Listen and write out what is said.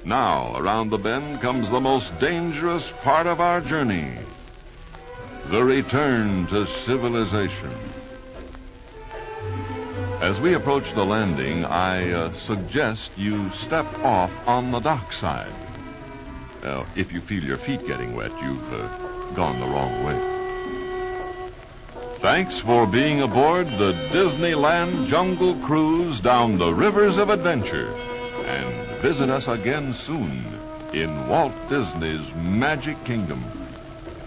Now, around the bend comes the most dangerous part of our journey. The return to civilization. As we approach the landing, I suggest you step off on the dockside. If you feel your feet getting wet, you've gone the wrong way. Thanks for being aboard the Disneyland Jungle Cruise down the rivers of adventure. And visit us again soon in Walt Disney's Magic Kingdom.